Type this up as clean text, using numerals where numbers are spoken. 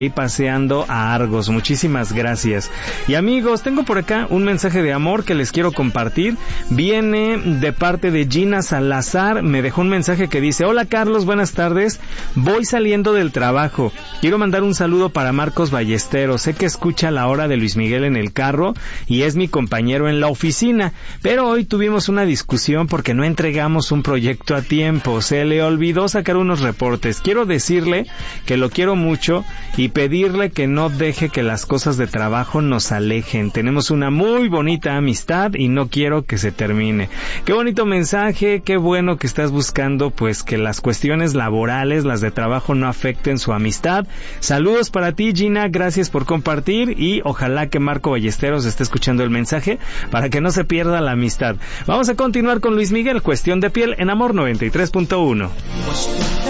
y paseando a Argos. Muchísimas gracias. Y amigos, tengo por acá un mensaje de amor que les quiero compartir. Viene de parte de Gina Salazar. Me dejó un mensaje que dice: hola Carlos, buenas tardes. Voy saliendo del trabajo. Quiero mandar un saludo para Marcos Ballesteros. Sé que escucha La Hora de Luis Miguel en el carro y es mi compañero en la oficina. Pero hoy tuvimos una discusión porque no entregamos un proyecto a tiempo. Se le olvidó sacar unos reportes. Quiero decirle que lo quiero mucho y pedirle que no deje que las cosas de trabajo nos alejen. Tenemos una muy bonita amistad y no quiero que se termine. Qué bonito mensaje, qué bueno que estás buscando pues que las cuestiones laborales, las de trabajo, no afecten su amistad. Saludos para ti, Gina, gracias por compartir y ojalá que Marco Ballesteros esté escuchando el mensaje para que no se pierda la amistad. Vamos a continuar con Luis Miguel, Cuestión de Piel en Amor 93.1.